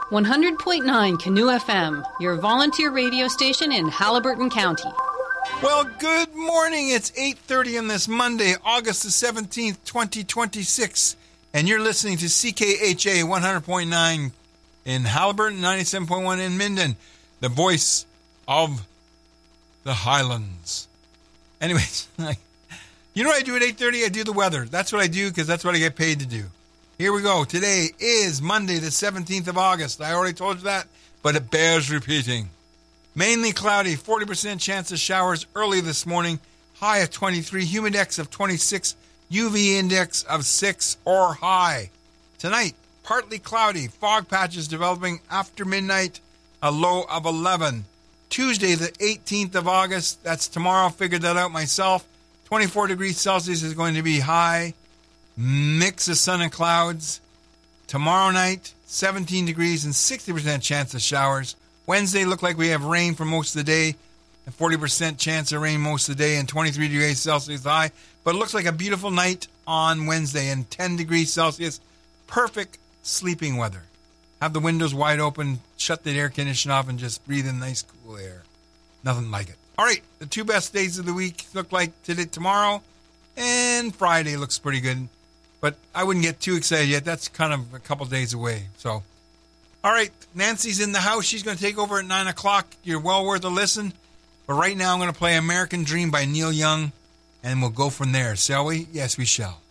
100.9 Canoe FM, your volunteer radio station in Haliburton County. Well, good morning. It's 8:30 on this Monday, August the 17th, 2026. And you're listening to CKHA 100.9 in Haliburton, 97.1 in Minden, the voice of the Highlands. Anyways, you know what I do at 8:30? I do the weather. That's what I do because that's what I get paid to do. Here we go. Today is Monday, the 17th of August. I already told you that, but it bears repeating. Mainly cloudy, 40% chance of showers early this morning, high of 23, humidex of 26, UV index of 6 or high. Tonight, partly cloudy, fog patches developing after midnight, a low of 11. Tuesday, the 18th of August, that's tomorrow, figured that out myself, 24 degrees Celsius is going to be high. Mix of sun and clouds. Tomorrow night, 17 degrees and 60% chance of showers. Wednesday, look like we have rain for most of the day. A 40% chance of rain most of the day and 23 degrees Celsius high. But it looks like a beautiful night on Wednesday and 10 degrees Celsius. Perfect sleeping weather. Have the windows wide open, shut the air conditioner off, and just breathe in nice cool air. Nothing like it. All right, the two best days of the week look like today, tomorrow, and Friday looks pretty good. But I wouldn't get too excited yet. That's kind of a couple days away. So, all right, Nancy's in the house. She's going to take over at 9 o'clock. You're well worth a listen. But right now I'm going to play American Dream by Neil Young, and we'll go from there. Shall we? Yes, we shall.